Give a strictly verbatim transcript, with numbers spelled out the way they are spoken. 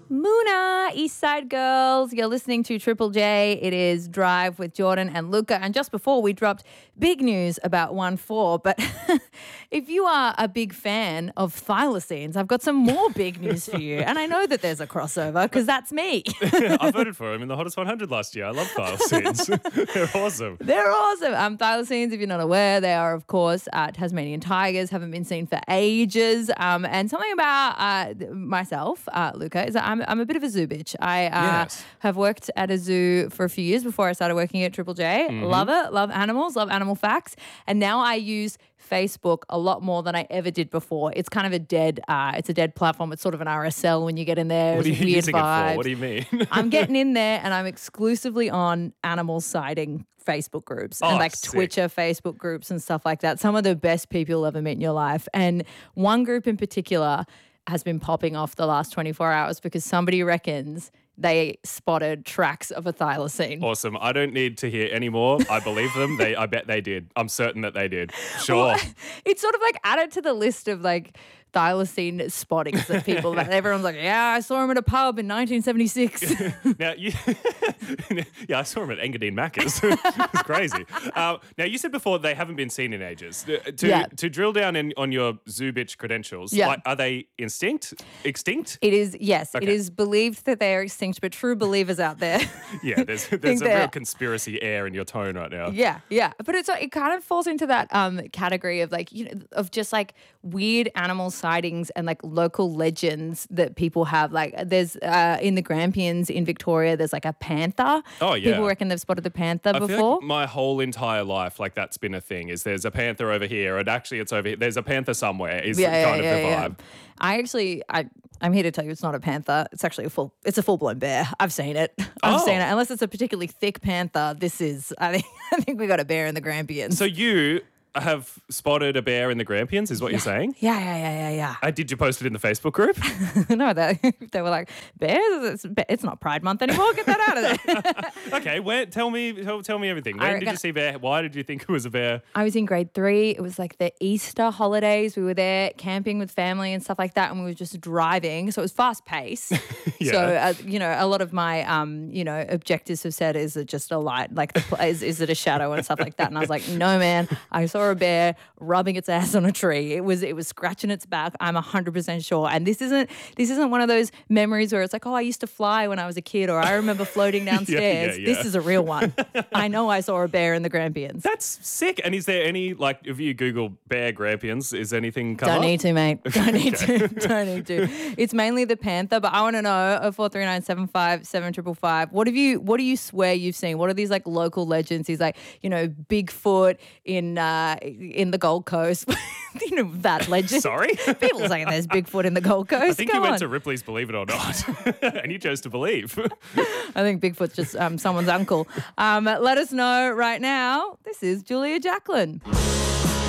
Moona, East Side Girls. You're listening to Triple J. It is Drive with Jordan and Luca. And just before we dropped big news about one four. But if you are a big fan of thylacines, I've got some more big news for you. And I know that there's a crossover because that's me. I voted for him in the Hottest one hundred last year. I love thylacines. They're awesome. They're awesome. Um, thylacines, if you're not aware, they are, of course, uh, Tasmanian tigers, haven't been seen for ages. Um, and something about uh, myself, uh, Luca, is that I'm, I'm a bit of a zoo bitch. I uh, Yes. have worked at a zoo for a few years before I started working at Triple J. Mm-hmm. Love it. Love animals. Love animal facts. And now I use Facebook a lot more than I ever did before. It's kind of a dead, uh, it's a dead platform. It's sort of an R S L when you get in there. What are It's you weird using vibes. it for? What do you mean? I'm getting in there and I'm exclusively on animal sighting Facebook groups and Oh, like sick. Twitcher Facebook groups and stuff like that. Some of the best people you'll ever meet in your life. And one group in particular has been popping off the last twenty-four hours because somebody reckons they spotted tracks of a thylacine. Awesome. I don't need to hear any more. I believe them. They, I bet they did. I'm certain that they did. Sure. Well, it's sort of like added to the list of like thylacine spottings that people, that everyone's like, yeah, I saw him at a pub in nineteen seventy-six. Now, you, yeah, I saw him at Engadine Macca's. It's crazy. Uh, now, you said before they haven't been seen in ages. Uh, To Yeah. to drill down in, on your zoo bitch credentials, Yeah. like, are they instinct, extinct? It is, yes, it Okay. is believed that they are extinct, but true believers out there. Yeah, there's there's a they're- real conspiracy air in your tone right now. Yeah, yeah, but it's it kind of falls into that um category of like, you know, of just like weird animal sightings and like local legends that people have. Like there's uh in the Grampians in Victoria, there's like a panther. Oh, yeah. People reckon they've spotted the panther I before. feel like my whole entire life, like that's been a thing. Is there's a panther over here, and actually it's over here. There's a panther somewhere. Is yeah, kind yeah, of the yeah, vibe. yeah. I actually, I, I'm here to tell you it's not a panther. It's actually a full, it's a full blown bear. I've seen it. I've Oh. seen it. Unless it's a particularly thick panther, this is. I think, I think we got a bear in the Grampians. So you have spotted a bear in the Grampians, is what you're saying? yeah, yeah, yeah, yeah, Uh, did you post it in the Facebook group? yeah. No, they, they were like, bears. It's, it's not Pride Month anymore. Get that out of there. Okay, where? Tell me, tell, tell me everything. When I did you reckon- see bear? Why did you think it was a bear? I was in grade three. It was like the Easter holidays. We were there camping with family and stuff like that, and we were just driving. So it was fast paced. Yeah. So uh, you know, a lot of my um, you know, objectives have said, is it just a light? Like, the, pl- is is it a shadow and stuff like that? And I was like, no, man. I saw a bear rubbing its ass on a tree. It was it was scratching its back. I'm a hundred percent sure. And this isn't this isn't one of those memories where it's like, oh, I used to fly when I was a kid, or I remember floating downstairs. yeah. This is a real one. I know I saw a bear in the Grampians. That's sick. And is there any, like, if you Google bear Grampians, is anything come Don't up? need to, mate. Don't need to. Don't need to. It's mainly the panther, but I want to know oh four three nine seven five seven triple five. What have you? What do you swear you've seen? What are these like local legends? He's like, you know, Bigfoot in uh, in the Gold Coast. You know that legend. Sorry? People saying there's Bigfoot in the Gold Coast. I think Come you went on. to Ripley's Believe It or Not, and you chose to believe. I think Bigfoot's just um, someone's uncle. Um, let us know right now. This is Julia Jacqueline.